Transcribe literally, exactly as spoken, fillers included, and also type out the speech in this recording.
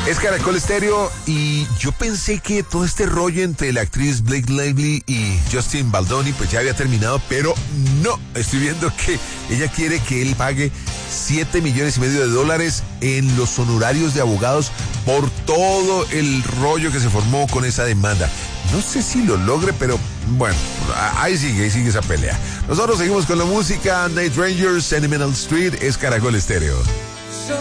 Es Caracol Estéreo y yo pensé que todo este rollo entre la actriz Blake Lively y Justin Baldoni pues ya había terminado, pero no, estoy viendo que ella quiere que él pague siete millones y medio de dólares en los honorarios de abogados por todo el rollo que se formó con esa demanda. No sé si lo logre, pero bueno, ahí sigue, ahí sigue esa pelea. Nosotros seguimos con la música. Night Rangers, Sentimental Street, es Caracol Estéreo.